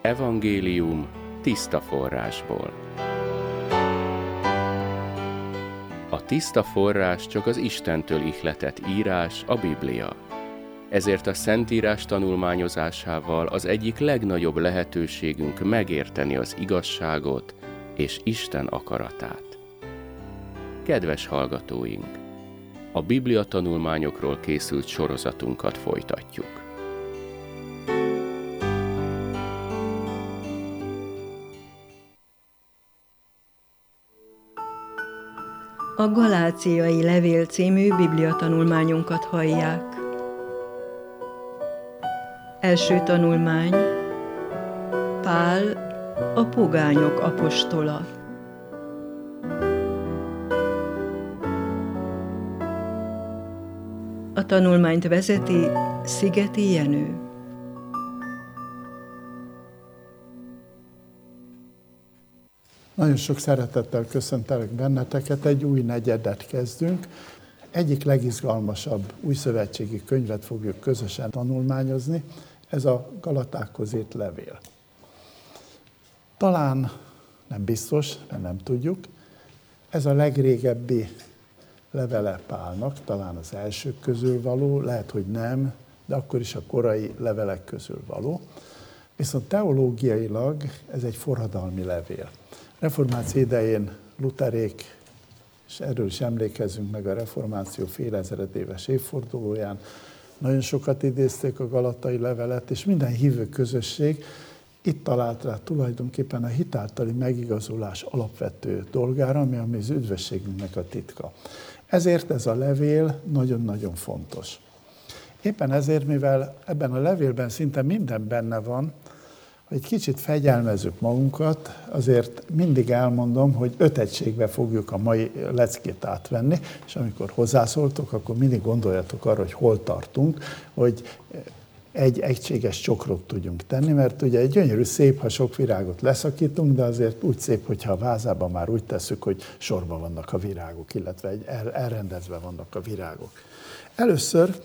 Evangélium tiszta forrásból. A tiszta forrás csak az Istentől ihletett írás, a Biblia. Ezért a Szentírás tanulmányozásával az egyik legnagyobb lehetőségünk megérteni az igazságot és Isten akaratát. Kedves hallgatóink! A Biblia tanulmányokról készült sorozatunkat folytatjuk. A Galáciai Levél című bibliatanulmányunkat hallják. Első tanulmány. Pál, a pogányok apostola. A tanulmányt vezeti Szigeti Jenő. Nagyon sok szeretettel köszöntelek benneteket, egy új negyedet kezdünk. Egyik legizgalmasabb újszövetségi könyvet fogjuk közösen tanulmányozni, ez a Galatákhoz írt levél. Talán, nem biztos, de nem tudjuk, ez a legrégebbi levele Pálnak, talán az elsők közül való, lehet, hogy nem, de akkor is a korai levelek közül való. Viszont teológiailag ez egy forradalmi levél. Reformáció idején Lutherék, és erről is emlékezzünk meg a reformáció félezered éves évfordulóján, nagyon sokat idézték a galatai levelet, és minden hívő közösség itt talált rá tulajdonképpen a hitáltali megigazulás alapvető dolgára, ami az üdvösségünknek a titka. Ezért ez a levél nagyon-nagyon fontos. Éppen ezért, mivel ebben a levélben szinte minden benne van, hogy egy kicsit fegyelmezzük magunkat, azért mindig elmondom, hogy 5 egységbe fogjuk a mai leckét átvenni, és amikor hozzászóltok, akkor mindig gondoljatok arra, hogy hol tartunk, hogy egy egységes csokrot tudjunk tenni, mert ugye egy gyönyörű szép, ha sok virágot leszakítunk, de azért úgy szép, hogyha a vázában már úgy tesszük, hogy sorban vannak a virágok, illetve elrendezve vannak a virágok. Először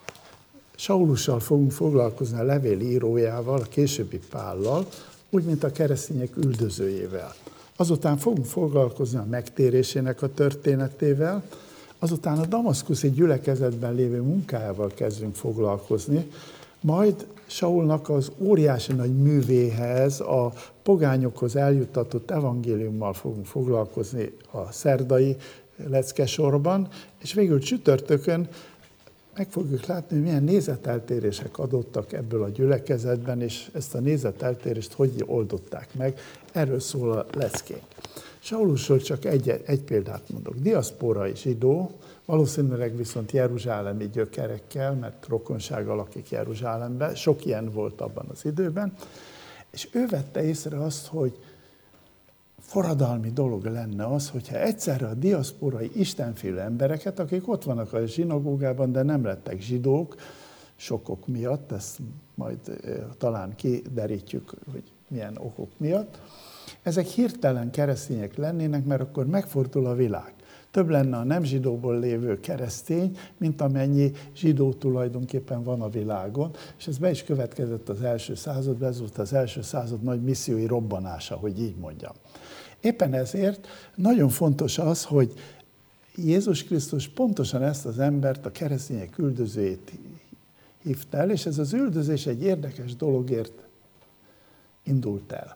Saulussal fogunk foglalkozni, a levél írójával, a későbbi Pállal, úgy, mint a keresztények üldözőjével. Azután fogunk foglalkozni a megtérésének a történetével, azután a damaszkuszi gyülekezetben lévő munkájával kezdünk foglalkozni, majd Saulnak az óriási nagy művéhez, a pogányokhoz eljuttatott evangéliummal fogunk foglalkozni a szerdai leckesorban, és végül csütörtökön meg fogjuk látni, hogy milyen nézeteltérések adottak ebből a gyülekezetben, és ezt a nézeteltérést hogy oldották meg. Erről szól a leckénk. Saulusról csak egy példát mondok. Diaszpórai zsidó, valószínűleg viszont jeruzsálemi gyökerekkel, mert rokonsága lakik Jeruzsálemben, sok ilyen volt abban az időben, és ő vette észre azt, hogy forradalmi dolog lenne az, hogyha egyszerre a diaszporai istenfélő embereket, akik ott vannak a zsinagógában, de nem lettek zsidók, sokok miatt, ezt majd talán kiderítjük, hogy milyen okok miatt, ezek hirtelen keresztények lennének, mert akkor megfordul a világ. Több lenne a nem zsidóból lévő keresztény, mint amennyi zsidó tulajdonképpen van a világon, és ez be is következett az első században, ez volt az első század nagy missziói robbanása, hogy így mondjam. Éppen ezért nagyon fontos az, hogy Jézus Krisztus pontosan ezt az embert, a keresztények üldözőjét hívta el, és ez az üldözés egy érdekes dologért indult el.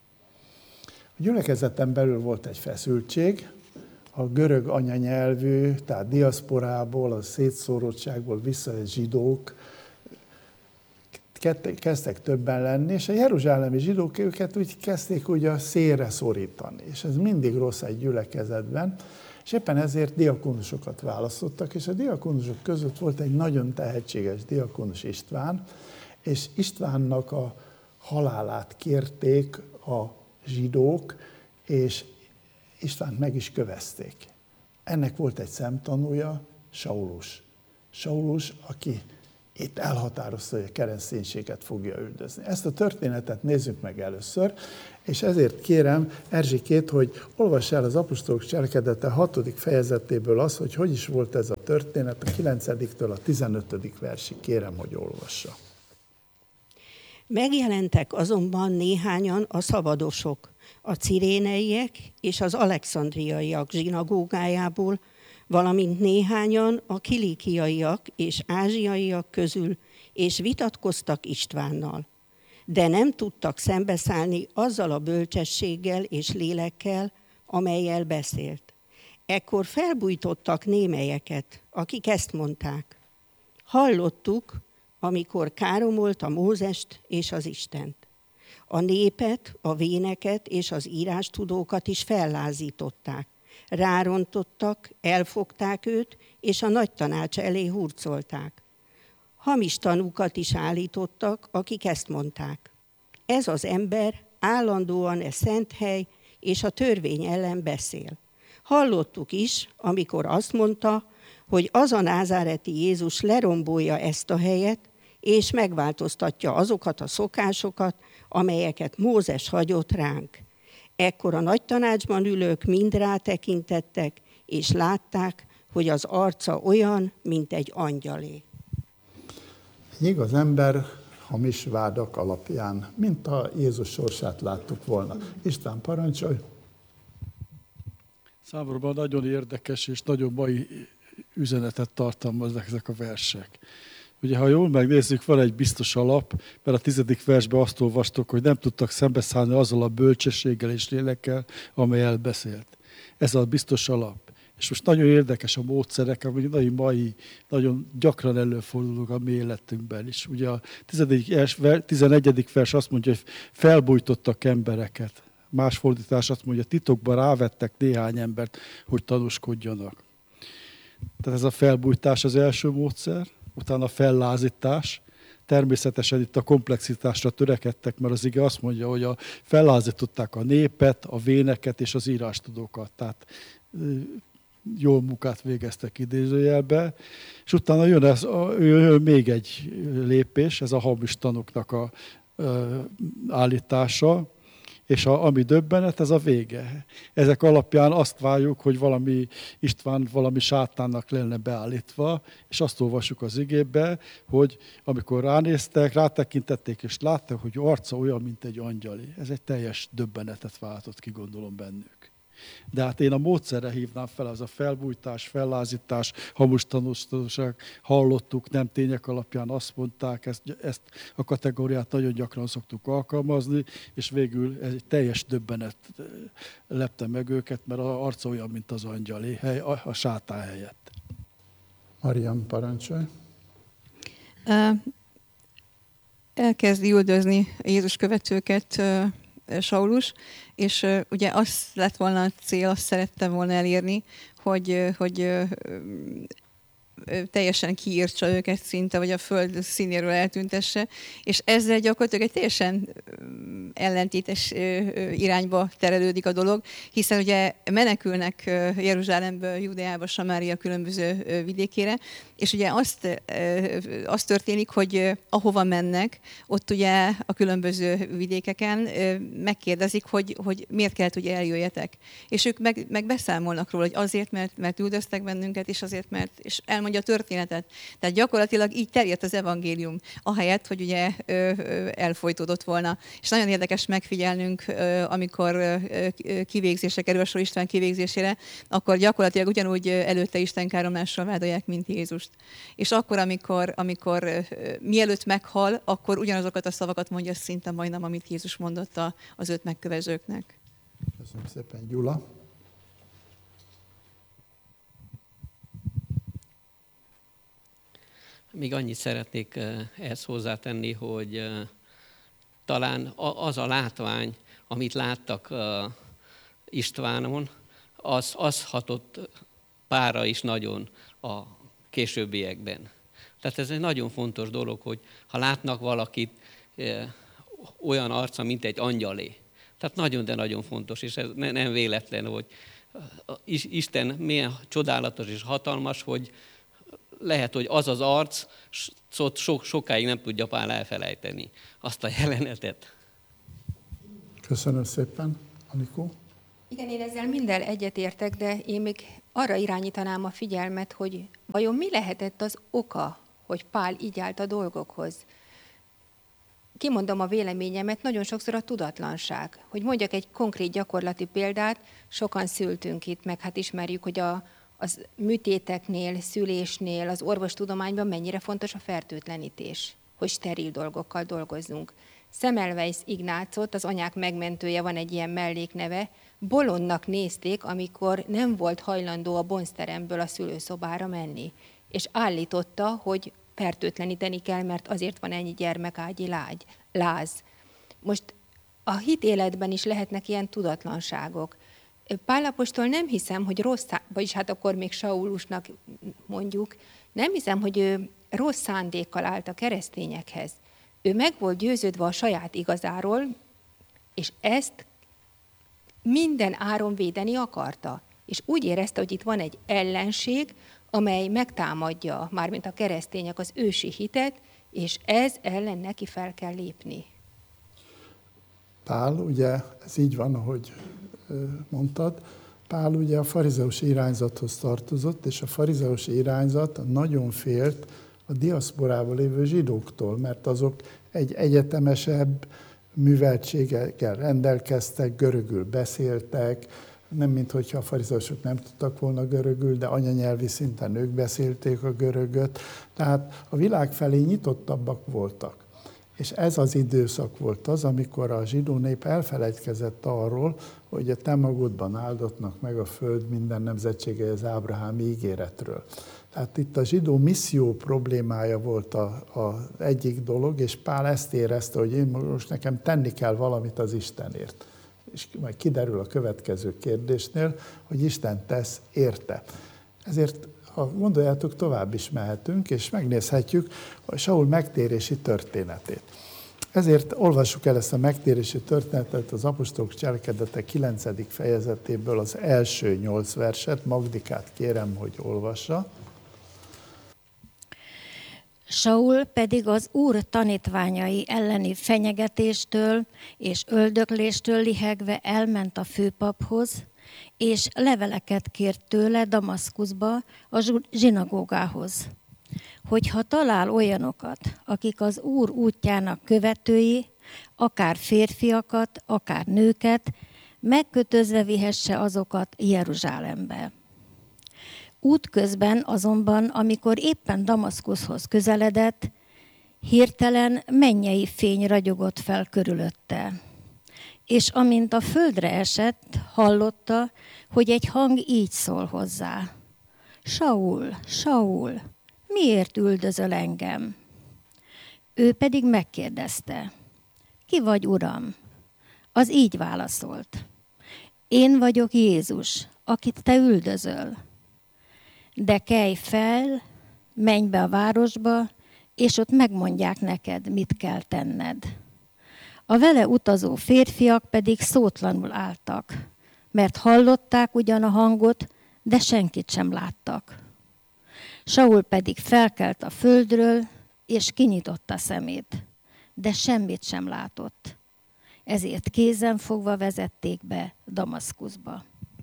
A gyülekezeten belül volt egy feszültség, a görög anyanyelvű, tehát diaszporából, a szétszórottságból visszajött zsidók kezdtek többen lenni, és a jeruzsálemi zsidók őket úgy kezdték úgy a szélre szorítani. És ez mindig rossz egy gyülekezetben, és éppen ezért diakonusokat választottak, és a diakonusok között volt egy nagyon tehetséges diakonus István, és Istvánnak a halálát kérték a zsidók, és Istvánt meg is kövezték. Ennek volt egy szemtanúja, Saulus. Saulus, aki itt elhatározta, hogy a kereszténységet fogja üldözni. Ezt a történetet nézzük meg először, és ezért kérem Erzsikét, hogy olvass el az apostolok cselekedete 6. fejezetéből az, hogy is volt ez a történet, a 9-től a 15. versig kérem, hogy olvassa. Megjelentek azonban néhányan a szabadosok, a ciréneiek és az alexandriaiak zsinagógájából, valamint néhányan a kilikiaiak és ázsiaiak közül, és vitatkoztak Istvánnal. De nem tudtak szembeszállni azzal a bölcsességgel és lélekkel, amellyel beszélt. Ekkor felbújtottak némelyeket, akik ezt mondták. Hallottuk, amikor káromolta Mózest és az Istent. A népet, a véneket és az írástudókat is fellázították. Rárontottak, elfogták őt, és a nagy tanács elé hurcolták. Hamis tanúkat is állítottak, akik ezt mondták. Ez az ember állandóan szent hely és a törvény ellen beszél. Hallottuk is, amikor azt mondta, hogy az a názáreti Jézus lerombolja ezt a helyet, és megváltoztatja azokat a szokásokat, amelyeket Mózes hagyott ránk. Ekkor a nagy tanácsban ülők mind rátekintettek, és látták, hogy az arca olyan, mint egy angyalé. Egy igaz ember hamis vádak alapján, mint a Jézus sorsát láttuk volna. István, parancsolj! Számomra nagyon érdekes és nagyon mai üzenetet tartalmaznak ezek a versek. Ugye, ha jól megnézzük, van egy biztos alap, mert a 10. versben azt olvastok, hogy nem tudtak szembeszállni azzal a bölcsességgel és lélekkel, amely elbeszélt. Ez a biztos alap. És most nagyon érdekes a módszerek, ami nagyon gyakran előfordulnak a mi életünkben is. Ugye a 11. vers azt mondja, hogy felbújtottak embereket. Más fordítás azt mondja, titokban rávettek néhány embert, hogy tanúskodjanak. Tehát ez a felbújtás az első módszer, utána a fellázítás. Természetesen itt a komplexitásra törekedtek, mert az ige azt mondja, hogy fellázították a népet, a véneket és az írástudókat. Tehát jól munkát végeztek idézőjelbe. És utána jön még egy lépés, ez a hamis tanúknak a állítása, és ami döbbenet, ez a vége. Ezek alapján azt várjuk, hogy István valami sátánnak lenne beállítva, és azt olvassuk az igébe, hogy amikor ránéztek, rátekintették, és látták, hogy arca olyan, mint egy angyali. Ez egy teljes döbbenetet váltott ki, gondolom bennük. De hát én a módszerre hívnám fel, az a felbújtás, fellázítás, hamis tanúság, hallottuk, nem tények alapján azt mondták, ezt a kategóriát nagyon gyakran szoktuk alkalmazni, és végül ez egy teljes döbbenet lepte meg őket, mert az arca olyan, mint az angyali, a sátán helyett. Mariam, parancsolj! Elkezdi üldözni Jézus követőket Saulus, és ugye azt lett volna a cél, azt szerette volna elérni, hogy teljesen kiírtsa őket szinte, vagy a föld színéről eltüntesse, és ezzel gyakorlatilag egy teljesen ellentétes irányba terelődik a dolog, hiszen ugye menekülnek Jeruzsálemből, Judeába, Samária különböző vidékére, és ugye azt történik, hogy ahova mennek, ott ugye a különböző vidékeken megkérdezik, hogy miért kellett, hogy eljöjjetek. És ők meg beszámolnak róla, hogy azért, mert üldöztek bennünket, és azért, mert és elmondja a történetet. Tehát gyakorlatilag így terjedt az evangélium, ahelyett, hogy ugye elfojtódott volna. És nagyon érdekes megfigyelnünk, amikor kivégzésre kerül a sor, István kivégzésére, akkor gyakorlatilag ugyanúgy előtte istenkáromlással vádolják, mint Jézust. És akkor, amikor mielőtt meghal, akkor ugyanazokat a szavakat mondja szinte majdnem, amit Jézus mondott az 5 megkövezőknek. Köszönöm szépen, Gyula. Még annyit szeretnék ehhez hozzátenni, hogy talán az a látvány, amit láttak Istvánon, az hatott párra is nagyon a későbbiekben. Tehát ez egy nagyon fontos dolog, hogy ha látnak valakit olyan arca, mint egy angyalé. Tehát nagyon, de nagyon fontos, és ez nem véletlen, hogy Isten milyen csodálatos és hatalmas, hogy lehet, hogy az az arc sokáig nem tudja Pál elfelejteni azt a jelenetet. Köszönöm szépen. Anikó? Igen, én ezzel minden egyetértek, de én még arra irányítanám a figyelmet, hogy vajon mi lehetett az oka, hogy Pál így állt a dolgokhoz. kimondom a véleményemet, nagyon sokszor a tudatlanság. Hogy mondjak egy konkrét gyakorlati példát, sokan szültünk itt, meg hát ismerjük, hogy az műtéteknél, szülésnél, az orvostudományban mennyire fontos a fertőtlenítés, hogy steril dolgokkal dolgozzunk. Semmelweis Ignácot, az anyák megmentője, van egy ilyen mellékneve, bolondnak nézték, amikor nem volt hajlandó a bonzteremből a szülőszobára menni. És állította, hogy fertőtleníteni kell, mert azért van ennyi gyermekágyi láz. Most a hitéletben is lehetnek ilyen tudatlanságok. Pál apostol nem hiszem, hogy vagyis hát akkor még Saulusnak mondjuk, nem hiszem, hogy ő rossz szándékkal állt a keresztényekhez. Ő meg volt győződve a saját igazáról, és ezt minden áron védeni akarta. És úgy érezte, hogy itt van egy ellenség, amely megtámadja, mármint a keresztények, az ősi hitet, és ez ellen neki fel kell lépni. Pál, ugye, ez így van, ahogy mondtad, Pál ugye a farizeusi irányzathoz tartozott, és a farizeusi irányzat nagyon félt a diaszporában lévő zsidóktól, mert azok egy egyetemesebb műveltséggel rendelkeztek, görögül beszéltek, nem minthogyha a farizeusok nem tudtak volna görögül, de anyanyelvi szinten ők beszélték a görögöt, tehát a világ felé nyitottabbak voltak. És ez az időszak volt az, amikor a zsidó nép elfelejtkezett arról, hogy a te magodban áldottnak meg a föld minden nemzetsége az ábrahámi ígéretről. Tehát itt a zsidó misszió problémája volt az egyik dolog, és Pál ezt érezte, hogy én most nekem tenni kell valamit az Istenért. És majd kiderül a következő kérdésnél, hogy Isten tesz érte. Ezért, ha gondoljátok, tovább is mehetünk, és megnézhetjük a Saul megtérési történetét. Ezért olvassuk el ezt a megtérési történetet az Apostolok Cselekedetek 9. fejezetéből az első 8 verset. Magdikát kérem, hogy olvassa. Saul pedig az Úr tanítványai elleni fenyegetéstől és öldökléstől lihegve elment a főpaphoz, és leveleket kért tőle Damaszkuszba a zsinagógához, hogyha talál olyanokat, akik az Úr útjának követői, akár férfiakat, akár nőket, megkötözve vihesse azokat Jeruzsálembe. Útközben azonban, amikor éppen Damaszkuszhoz közeledett, hirtelen mennyei fény ragyogott fel körülötte. És amint a földre esett, hallotta, hogy egy hang így szól hozzá. Saul, Saul, miért üldözöl engem? Ő pedig megkérdezte, ki vagy, Uram? Az így válaszolt, én vagyok Jézus, akit te üldözöl. De kelj fel, menj be a városba, és ott megmondják neked, mit kell tenned. A vele utazó férfiak pedig szótlanul álltak, mert hallották ugyan a hangot, de senkit sem láttak. Saul pedig felkelt a földről, és kinyitotta szemét, de semmit sem látott. Ezért kézen fogva vezették be Damaszkuszba.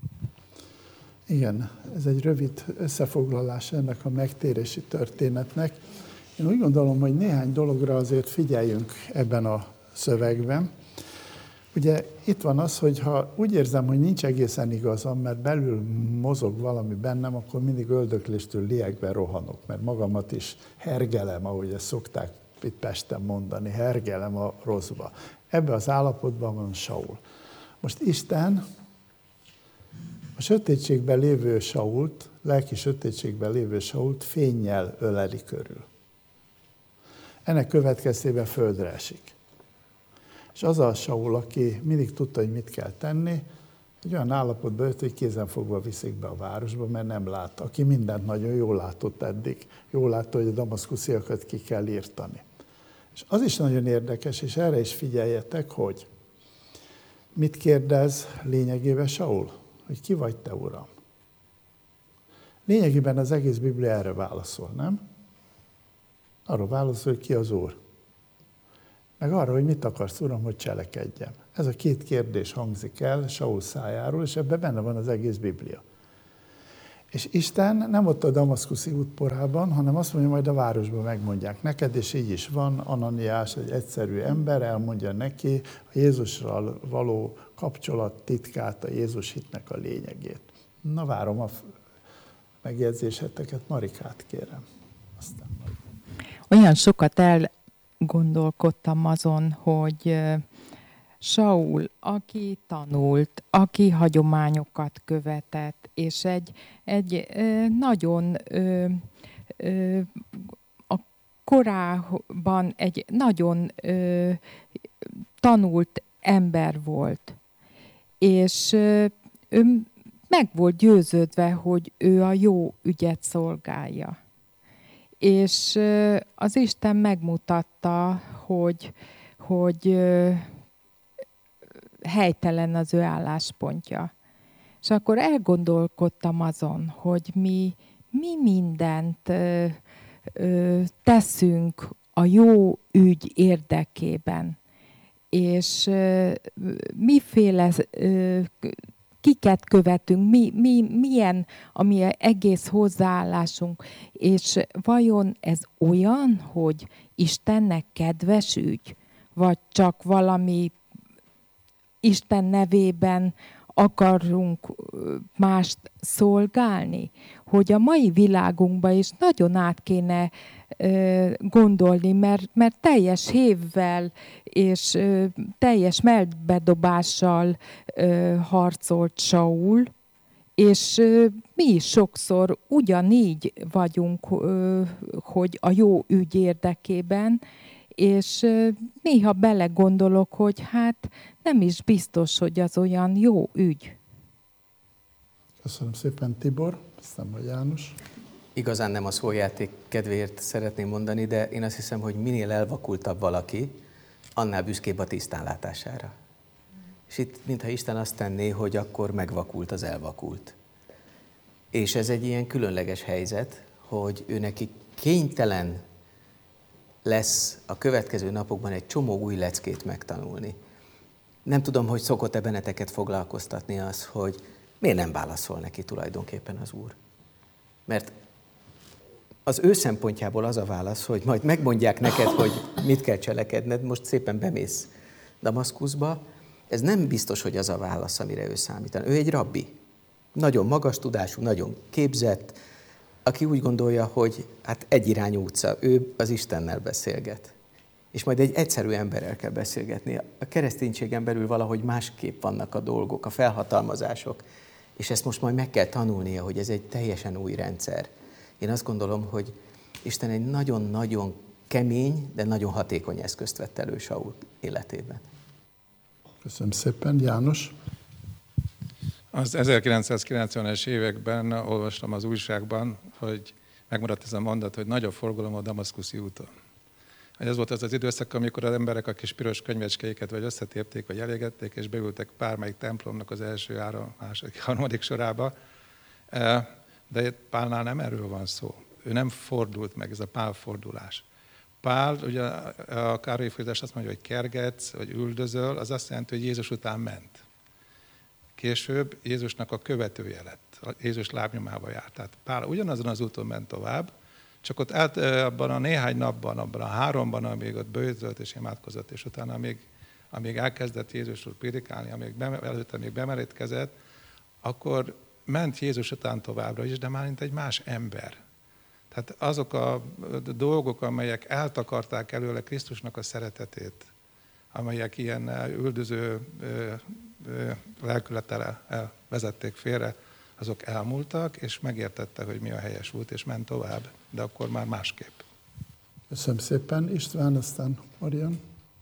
Igen, ez egy rövid összefoglalás ennek a megtérési történetnek. Én úgy gondolom, hogy néhány dologra azért figyeljünk ebben a szövegben. Ugye itt van az, hogy ha úgy érzem, hogy nincs egészen igazam, mert belül mozog valami bennem, akkor mindig öldökléstől liegve rohanok, mert magamat is hergelem, ahogy ezt szokták itt Pesten mondani, hergelem a rosszba. Ebben az állapotban van Saul. Most Isten a sötétségben lévő Sault, lelki sötétségben lévő Sault fénnyel öleli körül. Ennek következtében földre esik. És az a Saul, aki mindig tudta, hogy mit kell tenni, egy olyan állapotba jött, hogy kézenfogva viszik be a városba, mert nem lát. Aki mindent nagyon jól látott eddig. Jól látta, hogy a damaszkusziakat ki kell írtani. És az is nagyon érdekes, és erre is figyeljetek, hogy mit kérdez lényegében Saul? Hogy ki vagy te, Uram? Lényegében az egész Biblia erre válaszol, nem? Arról válaszol, hogy ki az Úr. Meg arra, hogy mit akarsz, Uram, hogy cselekedjem. Ez a két kérdés hangzik el Saul szájáról, és ebben benne van az egész Biblia. És Isten nem ott a damaszkuszi útporában, hanem azt mondja, majd a városban megmondják neked, és így is van. Ananiás, egy egyszerű ember, elmondja neki a Jézusral való kapcsolat titkát, a Jézus hitnek a lényegét. Na, várom a megjegyzéseteket. Marikát kérem. Aztán majd. Olyan sokat elgondolkodtam azon, hogy Saul, aki tanult, aki hagyományokat követett, és egy nagyon a korában egy nagyon tanult ember volt, és ő meg volt győződve, hogy ő a jó ügyet szolgálja. És az Isten megmutatta, hogy helytelen az ő álláspontja. És akkor elgondolkodtam azon, hogy mi mindent teszünk a jó ügy érdekében, és miféle kiket követünk, milyen a mi egész hozzáállásunk, és vajon ez olyan, hogy Istennek kedves ügy, vagy csak valami Isten nevében akarunk mást szolgálni, hogy a mai világunkban is nagyon át kéne gondolni, mert teljes hévvel és teljes mellbedobással harcolt Saul, és mi is sokszor ugyanígy vagyunk, hogy a jó ügy érdekében, és néha belegondolok, hogy hát nem is biztos, hogy az olyan jó ügy. Köszönöm szépen, Tibor, aztán majd János. Igazán nem a szójáték kedvéért szeretném mondani, de én azt hiszem, hogy minél elvakultabb valaki, annál büszkébb a tisztánlátására. És itt, mintha Isten azt tenné, hogy akkor megvakult az elvakult. És ez egy ilyen különleges helyzet, hogy ő neki kénytelen lesz a következő napokban egy csomó új leckét megtanulni. Nem tudom, hogy szokott-e benneteket foglalkoztatni az, hogy miért nem válaszol neki tulajdonképpen az Úr. Mert az ő szempontjából az a válasz, hogy majd megmondják neked, hogy mit kell cselekedned, most szépen bemész Damaszkuszba. Ez nem biztos, hogy az a válasz, amire ő számítan. Ő egy rabbi, nagyon magas tudású, nagyon képzett, aki úgy gondolja, hogy hát egyirányú utca, ő az Istennel beszélget. És majd egy egyszerű emberrel kell beszélgetni. A kereszténységen belül valahogy másképp vannak a dolgok, a felhatalmazások, és ezt most majd meg kell tanulnia, hogy ez egy teljesen új rendszer. Én azt gondolom, hogy Isten egy nagyon-nagyon kemény, de nagyon hatékony eszközt vett elő Saul életében. Köszönöm szépen, János. Az 1990-es években olvastam az újságban, hogy megmaradt ez a mondat, hogy nagy a forgalom a damaszkuszi úton. Ez volt az az időszak, amikor az emberek a kis piros könyvecskéiket vagy összetépték, vagy elégették, és beültek bármelyik templomnak az első, második, harmadik sorába. De Pálnál nem erről van szó. Ő nem fordult meg, ez a Pál fordulás. Pál, ugye a Károly fordítás azt mondja, hogy kergetsz, vagy üldözöl, az azt jelenti, hogy Jézus után ment. Később Jézusnak a követője lett, Jézus lábnyomába járt. Tehát Pál ugyanazon az úton ment tovább, csak ott abban a néhány napban, abban a 3-ban, amíg ott bőzölt és imádkozott, és utána amíg elkezdett Jézusról prédikálni, előtte még bemerítkezett, akkor ment Jézus után továbbra is, de már mint egy más ember. Tehát azok a dolgok, amelyek eltakarták előle Krisztusnak a szeretetét, amelyek ilyen üldöző lelkülettel vezették félre, azok elmúltak, és megértette, hogy mi a helyes út, és ment tovább, de akkor már másképp. Köszönöm szépen, István, aztán Marian.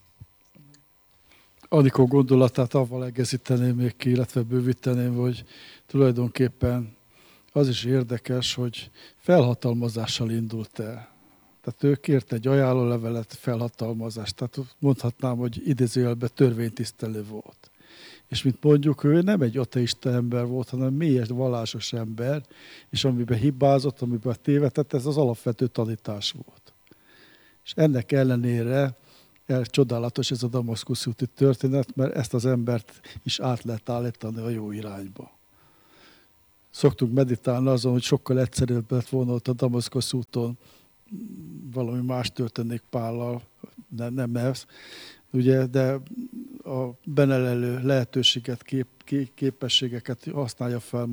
Anikó gondolatát avval egészíteném még ki, illetve bővíteném, hogy tulajdonképpen az is érdekes, hogy felhatalmazással indult el. Tehát ő kért egy ajánlólevelet, felhatalmazást, tehát mondhatnám, hogy idézőjelben törvénytisztelő volt. És mint mondjuk, ő nem egy ateista ember volt, hanem mélyes vallásos ember, és amiben hibázott, amiben tévedett, ez az alapvető tanítás volt. És ennek ellenére csodálatos ez a damaszkuszi úti történet, mert ezt az embert is át lehet állítani a jó irányba. Szoktunk meditálni azon, hogy sokkal egyszerűbb lett volna ott a Damaszkusz úton valami más történik Pállal, nem ez, ugye, de a benelelő lehetőséget, képességeket használja fel